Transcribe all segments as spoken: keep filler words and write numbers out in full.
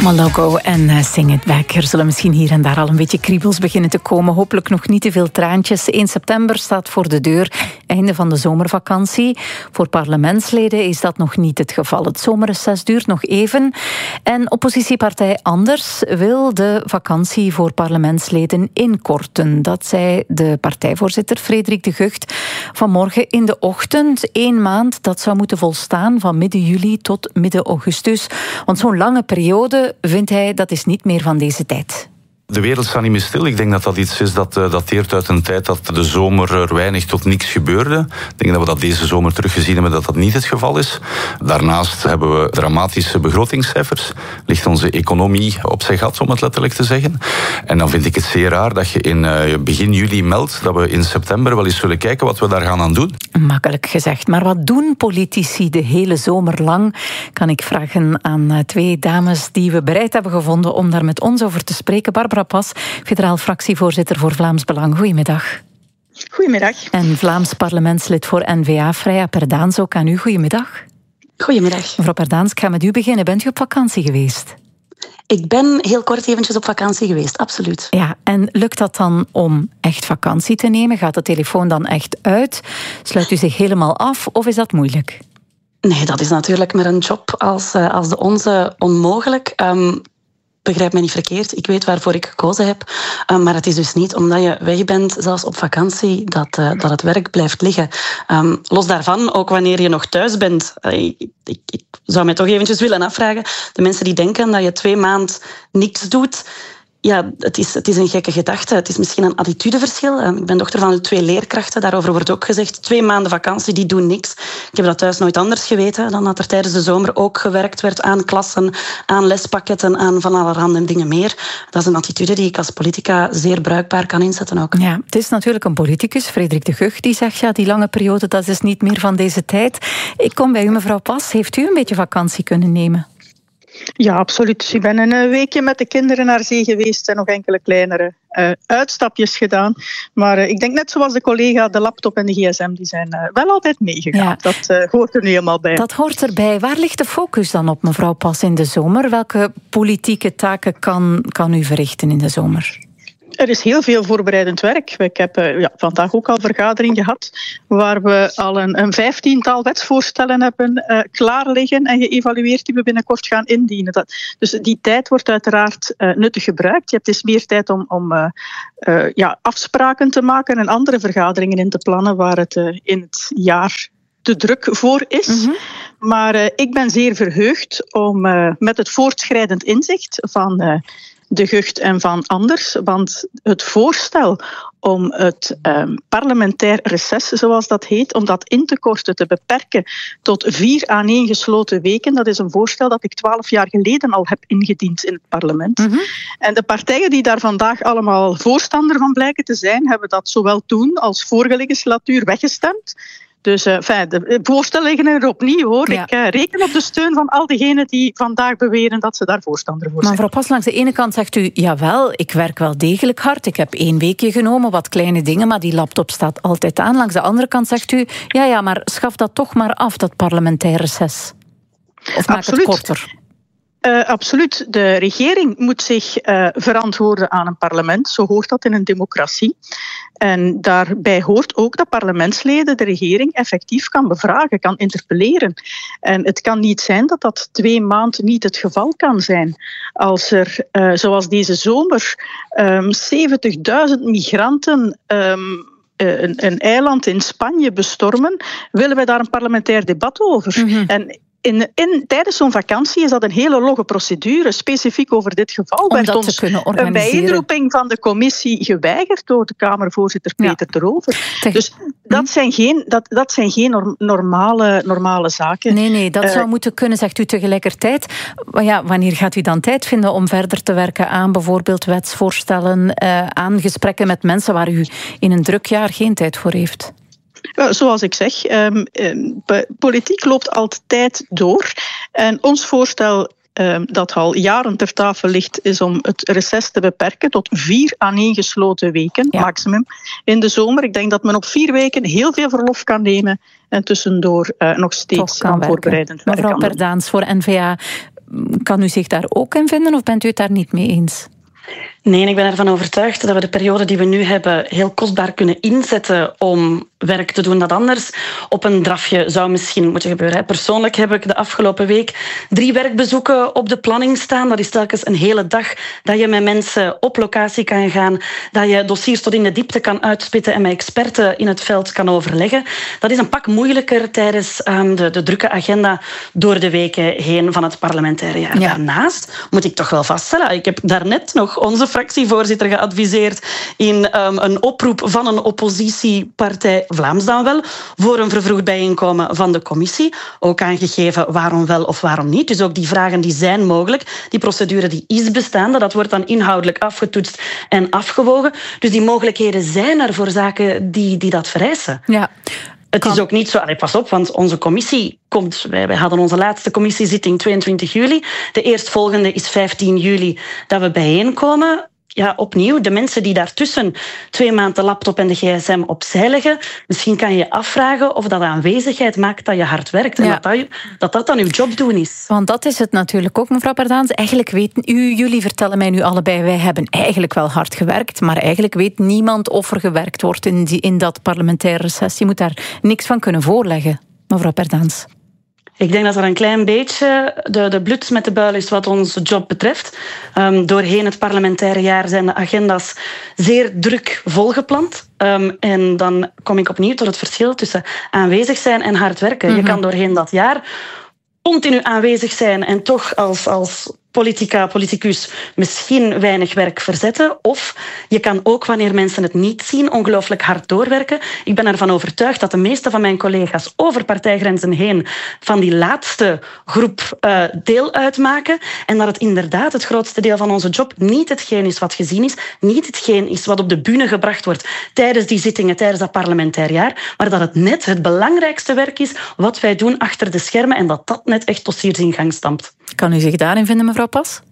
Malogo en uh, Sing It Back. Er zullen misschien hier en daar al een beetje kriebels beginnen te komen. Hopelijk nog niet te veel traantjes. één september staat voor de deur. Einde van de zomervakantie. Voor parlementsleden is dat nog niet het geval. Het zomerreces duurt nog even. En oppositiepartij Anders wil de vakantie voor parlementsleden inkorten. Dat zei de partijvoorzitter Frederik de Gucht vanmorgen in de ochtend. Eén maand, dat zou moeten volstaan van midden juli tot midden augustus. Want zo'n lange periode, vindt hij, dat is niet meer van deze tijd. De wereld staat niet meer stil. Ik denk dat dat iets is dat uh, dateert uit een tijd dat de zomer er weinig tot niks gebeurde. Ik denk dat we dat deze zomer teruggezien hebben dat dat niet het geval is. Daarnaast hebben we dramatische begrotingscijfers. Ligt onze economie op zijn gat, om het letterlijk te zeggen. En dan vind ik het zeer raar dat je in uh, begin juli meldt dat we in september wel eens zullen kijken wat we daar gaan aan doen. Makkelijk gezegd. Maar wat doen politici de hele zomer lang? Kan ik vragen aan uh, twee dames die we bereid hebben gevonden om daar met ons over te spreken. Barbara Pas, federaal fractievoorzitter voor Vlaams Belang. Goedemiddag. Goedemiddag. En Vlaams parlementslid voor N V A, Freya Perdaens, ook aan u. Goedemiddag. Goedemiddag. Mevrouw Perdaens, ik ga met u beginnen. Bent u op vakantie geweest? Ik ben heel kort eventjes op vakantie geweest, absoluut. Ja, en lukt dat dan om echt vakantie te nemen? Gaat de telefoon dan echt uit? Sluit u zich helemaal af of is dat moeilijk? Nee, dat is natuurlijk met een job als, als de onze onmogelijk. Um, Begrijp me niet verkeerd, ik weet waarvoor ik gekozen heb. Uh, maar het is dus niet omdat je weg bent, zelfs op vakantie, dat, uh, dat het werk blijft liggen. Um, los daarvan, ook wanneer je nog thuis bent. Uh, ik, ik, ik zou mij toch eventjes willen afvragen. De mensen die denken dat je twee maanden niks doet. Ja, het is, het is een gekke gedachte. Het is misschien een attitudeverschil. Ik ben dochter van twee leerkrachten. Daarover wordt ook gezegd, twee maanden vakantie, die doen niks. Ik heb dat thuis nooit anders geweten dan dat er tijdens de zomer ook gewerkt werd aan klassen, aan lespakketten, aan van allerhande dingen meer. Dat is een attitude die ik als politica zeer bruikbaar kan inzetten ook. Ja, het is natuurlijk een politicus, Frederik de Gucht, die zegt, ja, die lange periode, dat is niet meer van deze tijd. Ik kom bij u, mevrouw Pas. Heeft u een beetje vakantie kunnen nemen? Ja, absoluut. Ik ben een weekje met de kinderen naar zee geweest en nog enkele kleinere uh, uitstapjes gedaan. Maar uh, ik denk net zoals de collega, de laptop en de gsm, die zijn uh, wel altijd meegegaan. Ja. Dat uh, hoort er nu helemaal bij. Dat hoort erbij. Waar ligt de focus dan op, mevrouw Pas, in de zomer? Welke politieke taken kan, kan u verrichten in de zomer? Er is heel veel voorbereidend werk. Ik heb uh, ja, vandaag ook al een vergadering gehad waar we al een, een vijftiental wetsvoorstellen hebben uh, klaar liggen en geëvalueerd die we binnenkort gaan indienen. Dat, dus die tijd wordt uiteraard uh, nuttig gebruikt. Je hebt dus meer tijd om, om uh, uh, ja, afspraken te maken en andere vergaderingen in te plannen waar het uh, in het jaar te druk voor is. Mm-hmm. Maar uh, ik ben zeer verheugd om uh, met het voortschrijdend inzicht van Uh, de Gucht en van Anders, want het voorstel om het um, parlementair reces, zoals dat heet, om dat in te korten, te beperken tot vier aaneengesloten weken, dat is een voorstel dat ik twaalf jaar geleden al heb ingediend in het parlement. Mm-hmm. En de partijen die daar vandaag allemaal voorstander van blijken te zijn, hebben dat zowel toen als vorige legislatuur weggestemd. Dus uh, fijn, de voorstellen liggen er opnieuw, hoor. Ja. Ik uh, reken op de steun van al diegenen die vandaag beweren dat ze daar voorstander voor zijn. Maar mevrouw Pas, langs de ene kant zegt u, jawel, ik werk wel degelijk hard. Ik heb één weekje genomen, wat kleine dingen, maar die laptop staat altijd aan. Langs de andere kant zegt u, ja, ja, maar schaf dat toch maar af, dat parlementair reces. Of maak Absoluut. het korter. Uh, absoluut. De regering moet zich uh, verantwoorden aan een parlement. Zo hoort dat in een democratie. En daarbij hoort ook dat parlementsleden de regering effectief kan bevragen, kan interpelleren. En het kan niet zijn dat dat twee maanden niet het geval kan zijn. Als er, uh, zoals deze zomer, um, zeventigduizend migranten Um, een, een eiland in Spanje bestormen, willen wij daar een parlementair debat over. Mm-hmm. En In, in, tijdens zo'n vakantie is dat een hele logge procedure. Specifiek over dit geval om werd ons een bijeenroeping van de commissie geweigerd door de Kamervoorzitter Peter ja. de Rover. Tegen... Dus dat zijn geen, dat, dat zijn geen norm, normale, normale zaken. Nee, nee, dat uh, zou moeten kunnen, zegt u tegelijkertijd. Maar ja, wanneer gaat u dan tijd vinden om verder te werken aan bijvoorbeeld wetsvoorstellen, uh, aan gesprekken met mensen waar u in een druk jaar geen tijd voor heeft? Zoals ik zeg, um, um, politiek loopt altijd door. En ons voorstel, um, dat al jaren ter tafel ligt, is om het reces te beperken tot vier aaneengesloten weken, ja. maximum, in de zomer. Ik denk dat men op vier weken heel veel verlof kan nemen en tussendoor uh, nog steeds aan voorbereidend werk. Mevrouw Perdaens voor N V A. kan u zich daar ook in vinden of bent u het daar niet mee eens? Nee, ik ben ervan overtuigd dat we de periode die we nu hebben heel kostbaar kunnen inzetten om werk te doen dat anders op een drafje zou misschien moeten gebeuren. Persoonlijk heb ik de afgelopen week drie werkbezoeken op de planning staan. Dat is telkens een hele dag dat je met mensen op locatie kan gaan, dat je dossiers tot in de diepte kan uitspitten en met experten in het veld kan overleggen. Dat is een pak moeilijker tijdens um, de, de drukke agenda door de weken heen van het parlementaire jaar. Ja. Daarnaast moet ik toch wel vaststellen, ik heb daarnet nog onze fractievoorzitter geadviseerd in um, een oproep van een oppositiepartij, Vlaams dan wel, voor een vervroegd bijeenkomen van de commissie. Ook aangegeven waarom wel of waarom niet. Dus ook die vragen die zijn mogelijk. Die procedure die is bestaande. Dat wordt dan inhoudelijk afgetoetst en afgewogen. Dus die mogelijkheden zijn er voor zaken die, die dat vereisen. Ja. Het is ook niet zo... Allee, pas op, want onze commissie komt... Wij, wij hadden onze laatste commissiezitting tweeëntwintig juli. De eerstvolgende is vijftien juli dat we bijeenkomen. Ja, opnieuw, de mensen die daartussen twee maanden de laptop en de gsm opzij leggen, misschien kan je je afvragen of dat aanwezigheid maakt dat je hard werkt. En ja. dat, dat, dat dat dan uw job doen is. Want dat is het natuurlijk ook, mevrouw Pardaans. Eigenlijk weten u, jullie vertellen mij nu allebei, wij hebben eigenlijk wel hard gewerkt, maar eigenlijk weet niemand of er gewerkt wordt in, die, in dat parlementaire reces. Je moet daar niks van kunnen voorleggen, mevrouw Pardaans. Ik denk dat er een klein beetje de, de bluts met de buil is wat onze job betreft. Um, doorheen het parlementaire jaar zijn de agenda's zeer druk volgepland. Um, en dan kom ik opnieuw tot het verschil tussen aanwezig zijn en hard werken. Mm-hmm. Je kan doorheen dat jaar continu aanwezig zijn en toch als... als politica, politicus misschien weinig werk verzetten. Of je kan ook, wanneer mensen het niet zien, ongelooflijk hard doorwerken. Ik ben ervan overtuigd dat de meeste van mijn collega's over partijgrenzen heen van die laatste groep uh, deel uitmaken. En dat het inderdaad het grootste deel van onze job niet hetgeen is wat gezien is, niet hetgeen is wat op de bühne gebracht wordt tijdens die zittingen, tijdens dat parlementair jaar, maar dat het net het belangrijkste werk is wat wij doen achter de schermen en dat dat net echt dossiers in gang stampt. Kan u zich daarin vinden, mevrouw Pas?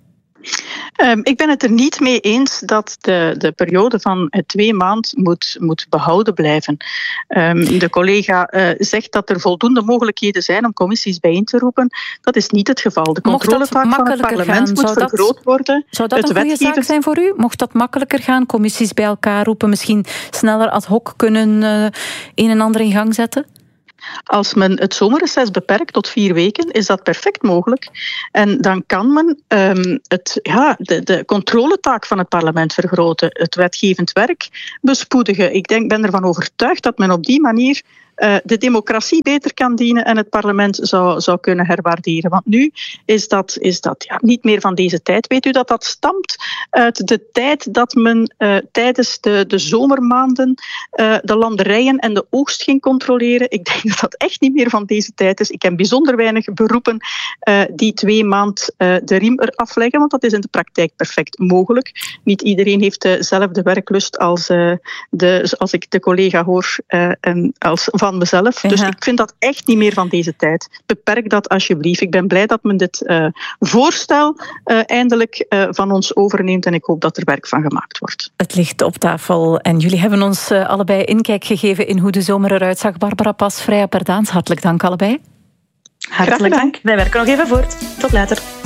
Um, ik ben het er niet mee eens dat de, de periode van twee maanden moet, moet behouden blijven. Um, de collega uh, zegt dat er voldoende mogelijkheden zijn om commissies bijeen te roepen. Dat is niet het geval. De controletaak van het parlement gaan? moet zou vergroot dat, worden. Zou dat het een goede wetgevers... zaak zijn voor u? Mocht dat makkelijker gaan? Commissies bij elkaar roepen, misschien sneller ad hoc kunnen uh, een en ander in gang zetten? Als men het zomerreces beperkt tot vier weken, is dat perfect mogelijk. En dan kan men um, het, ja, de, de controletaak van het parlement vergroten, het wetgevend werk bespoedigen. Ik denk, ben ervan overtuigd dat men op die manier uh, de democratie beter kan dienen en het parlement zou, zou kunnen herwaarderen. Want nu is dat, is dat ja, niet meer van deze tijd. Weet u dat dat stamt uit de tijd dat men uh, tijdens de, de zomermaanden uh, de landerijen en de oogst ging controleren? Ik denk dat dat echt niet meer van deze tijd is. Ik ken bijzonder weinig beroepen uh, die twee maand uh, de riem eraf leggen, want dat is in de praktijk perfect mogelijk. Niet iedereen heeft dezelfde werklust als, uh, de, als ik de collega hoor uh, en als van mezelf. Ja. Dus ik vind dat echt niet meer van deze tijd. Beperk dat alsjeblieft. Ik ben blij dat men dit uh, voorstel uh, eindelijk uh, van ons overneemt en ik hoop dat er werk van gemaakt wordt. Het ligt op tafel en jullie hebben ons uh, allebei inkijk gegeven in hoe de zomer eruit zag. Barbara Pas, Freya Pardaans, hartelijk dank allebei. Hartelijk dank. Wij werken nog even voort. Tot later.